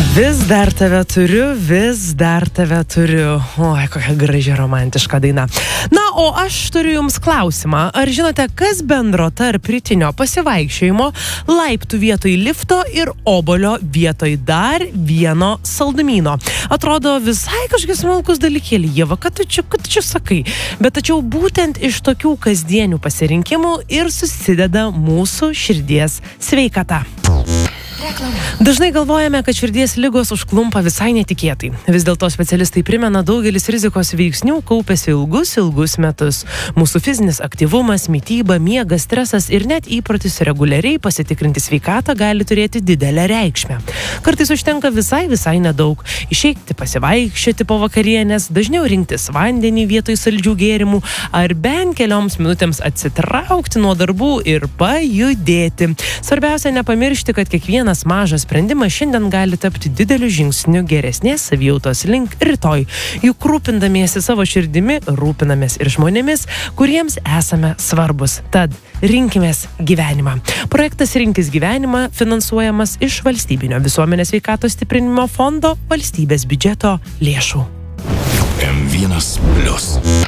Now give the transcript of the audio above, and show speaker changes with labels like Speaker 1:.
Speaker 1: Vis dar tave turiu. Oi, kokia graži romantiška daina. Na, o aš turiu jums klausimą. Ar žinote, kas bendro tarp rytinio pasivaikščiojimo, laiptų vietoj lifto ir obolio vietoj dar vieno saldumyno? Atrodo visai kažkokie smulkus dalykėlį, Ieva, kad tu čia sakai. Bet tačiau būtent iš tokių kasdienių pasirinkimų ir susideda mūsų širdies sveikata. Dažnai galvojame, kad širdies ligos užklumpa visai netikėtai. Vis dėlto specialistai primena, daugelis rizikos veiksnių kaupiasi ilgus metus. Mūsų fizinis aktyvumas, mityba, miegas, stresas ir net įprotis reguliariai pasitikrinti sveikatą gali turėti didelę reikšmę. Kartais užtenka visai nedaug. Išeiti pasivaikščioti po vakarienės, dažniau rinktis vandenį vietoj saldžių gėrimų ar bent kelioms minutėms atsitraukti nuo darbų ir pajudėti. Svarbiausia nepamiršti, kad kiekvienas mažas sprendimas šiandien gali tapti dideliu žingsniu geresnės savijautos link rytoj. Juk rūpindamiesi savo širdimi, rūpinamės ir žmonėmis, kuriems esame svarbus. Tad rinkimės gyvenimą. Projektas Rinkis gyvenimą finansuojamas iš Valstybinio visuomenės sveikatos stiprinimo fondo valstybės biudžeto lėšų.
Speaker 2: M1+.